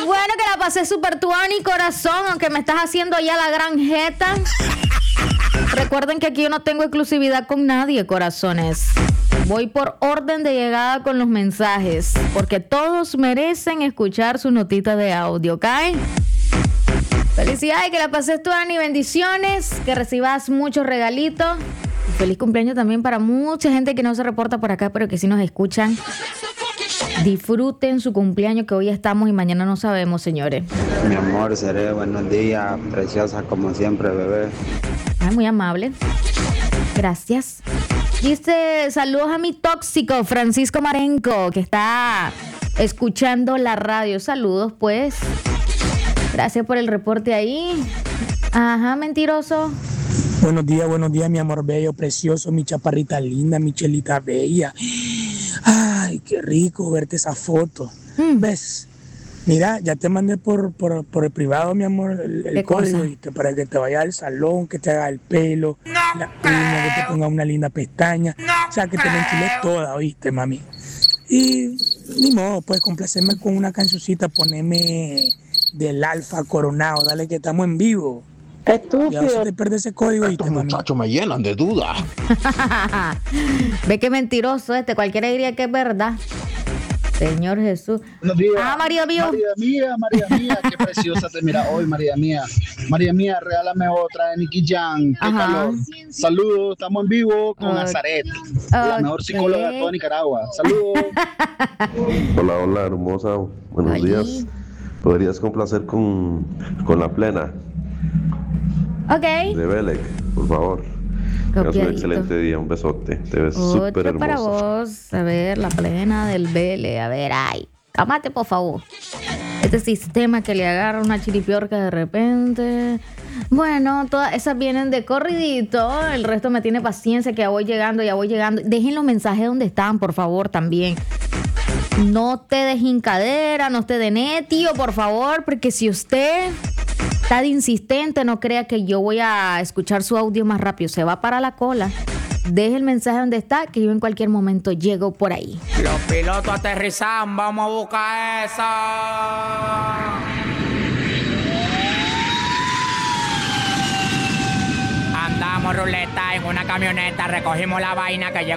Bueno, que la pasé súper tuani, corazón, aunque me estás haciendo ya la gran jeta. Recuerden que aquí yo no tengo exclusividad con nadie, corazones. Voy por orden de llegada con los mensajes, porque todos merecen escuchar su notita de audio, ¿ok? Felicidades, que la pases tuani, bendiciones, que recibas muchos regalitos. Y feliz cumpleaños también para mucha gente que no se reporta por acá, pero que sí nos escuchan. Disfruten su cumpleaños, que hoy estamos y mañana no sabemos, señores. Mi amor, seré buenos días, preciosa como siempre, bebé. Ay, muy amable. Gracias. Dice, saludos a mi tóxico, Francisco Marenco, que está escuchando la radio. Saludos, pues. Gracias por el reporte ahí. Ajá, mentiroso. Buenos días, mi amor bello, precioso, mi chaparrita linda, mi chelita bella. Ay, qué rico verte esa foto. ¿Ves? Mira, ya te mandé por el privado, mi amor, el código para que te vaya al salón, que te haga el pelo, la uña, que te ponga una linda pestaña. O sea, que te la enchiles toda, ¿oíste, mami? Y ni modo, puedes complacerme con una cancioncita, poneme del Alfa Coronado, dale que estamos en vivo. Estúpido. Ya se te pierde ese código. Estos muchachos me llenan de dudas. Ve qué mentiroso cualquiera diría que es verdad. Señor Jesús. Buenos días. María mío. María mía, qué preciosa te mira hoy, María mía. María mía, regálame otra de Nicky Jam. Qué calor. Saludos, estamos en vivo con Nazaret, la mejor psicóloga de toda Nicaragua. Saludos. Hola, hermosa. Buenos días. ¿Podrías complacer con la plena? Ok. De Belek, por favor. Tengas un excelente día, un besote. Te ves súper hermosa. Para vos, a ver, la plena del Vele, a ver, ay, cámate por favor. Este sistema que le agarra una chiripiorca de repente. Bueno, todas esas vienen de corridito, el resto me tiene paciencia que ya voy llegando. Dejen los mensajes donde están, por favor, también. No te dejen cadera, no te den tío, por favor, porque si usted está de insistente, no crea que yo voy a escuchar su audio más rápido. Se va para la cola. Deje el mensaje donde está, que yo en cualquier momento llego por ahí. Los pilotos aterrizan, vamos a buscar eso. Andamos ruleta en una camioneta, recogimos la vaina que llegó.